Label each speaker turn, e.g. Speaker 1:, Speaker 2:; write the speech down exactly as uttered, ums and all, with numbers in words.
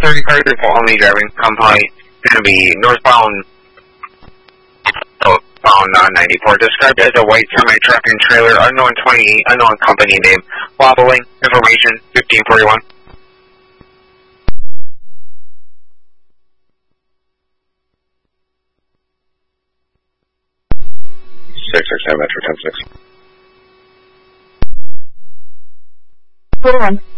Speaker 1: thirty car report only driving complaint. Going to be northbound, northbound uh, ninety-four. Described as a white semi truck and trailer. Unknown twenty-eight. Unknown company name. Wobbling. Information fifteen forty-one.
Speaker 2: six six nine Metro ten six.
Speaker 3: Hold on.